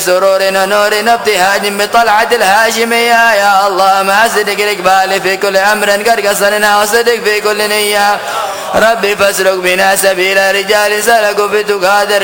سرور ونور ابتهاج بطلعة الهاشمية. يا الله مع صدق الإقبال في كل أمر قد قصرنا وصدق في كل نية. ربي فاسلك بنا سبيل رجال سلكوا في تقادر